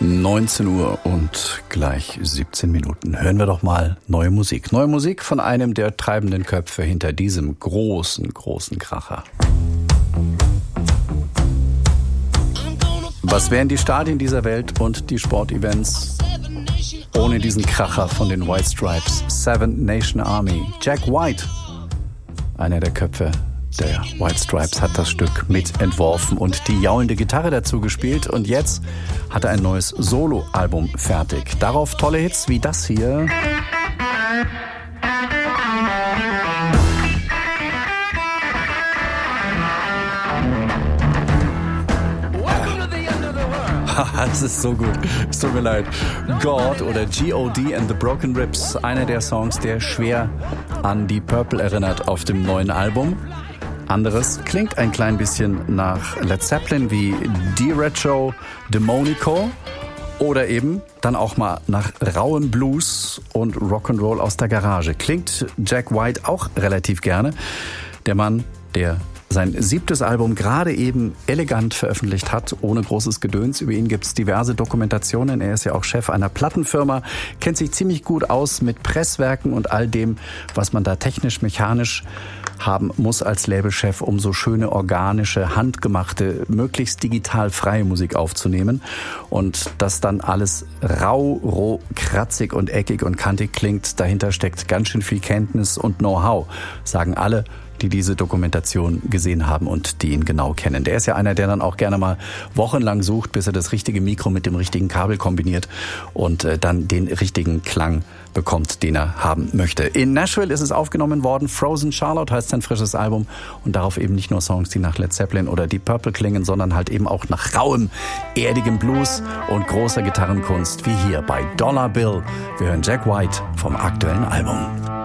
19 Uhr und gleich 17 Minuten. Hören wir doch mal neue Musik. Neue Musik von einem der treibenden Köpfe hinter diesem großen Kracher. Was wären die Stadien dieser Welt und die Sportevents ohne diesen Kracher von den White Stripes? Seven Nation Army. Jack White, einer der Köpfe der White Stripes, hat das Stück mitentworfen und die jaulende Gitarre dazu gespielt. Und jetzt hat er ein neues Soloalbum fertig. Darauf tolle Hits wie das hier. Das ist so gut. Es tut mir leid. God oder G.O.D. and the Broken Ribs. Einer der Songs, der schwer an die Purple erinnert auf dem neuen Album. Anderes klingt ein klein bisschen nach Led Zeppelin wie Derecho, Demonico oder eben dann auch mal nach rauem Blues und Rock'n'Roll aus der Garage. Klingt Jack White auch relativ gerne. Der Mann, der sein 7. Album gerade eben elegant veröffentlicht hat, ohne großes Gedöns. Über ihn gibt es diverse Dokumentationen. Er ist ja auch Chef einer Plattenfirma, kennt sich ziemlich gut aus mit Presswerken und all dem, was man da technisch, mechanisch haben muss als Labelchef, um so schöne, organische, handgemachte, möglichst digital freie Musik aufzunehmen. Und dass dann alles rau, roh, kratzig und eckig und kantig klingt, dahinter steckt ganz schön viel Kenntnis und Know-how, sagen alle, die diese Dokumentation gesehen haben und die ihn genau kennen. Der ist ja einer, der dann auch gerne mal wochenlang sucht, bis er das richtige Mikro mit dem richtigen Kabel kombiniert und dann den richtigen Klang bekommt, den er haben möchte. In Nashville ist es aufgenommen worden. Frozen Charlotte heißt sein frisches Album und darauf eben nicht nur Songs, die nach Led Zeppelin oder Deep Purple klingen, sondern halt eben auch nach rauem, erdigem Blues und großer Gitarrenkunst, wie hier bei Dollar Bill. Wir hören Jack White vom aktuellen Album.